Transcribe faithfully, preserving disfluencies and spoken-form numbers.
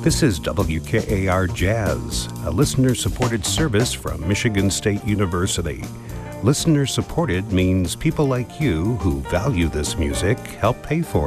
This is W K A R Jazz, a listener-supported service from Michigan State University. Listener-supported means people like you who value this music help pay for it.